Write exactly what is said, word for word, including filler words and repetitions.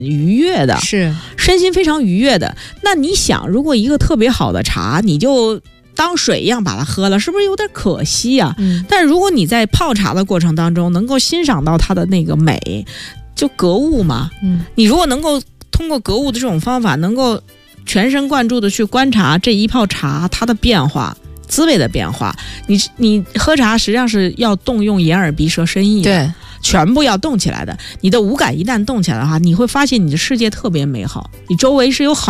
愉悦的， 是身心非常愉悦的。那你想，如果一个特别好的茶，你就当水一样把它喝了，是不是有点可惜啊？ 嗯， 但如果你在泡茶的过程当中能够欣赏到它的那个美，就格物嘛。 嗯， 你如果能够通过格物的这种方法，能够全神贯注的去观察这一泡茶它的变化。滋味的变化，你你喝茶实际上是要动用眼耳鼻舌身意的， 对， 全部要动起来的。你的五感一旦动起来的话，你会发现你的世界特别美好，你周围是有好